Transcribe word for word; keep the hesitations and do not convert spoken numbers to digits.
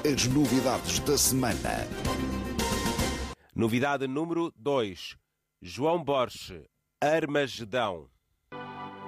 as novidades da semana. Novidade número dois. João Borges, Armagedão.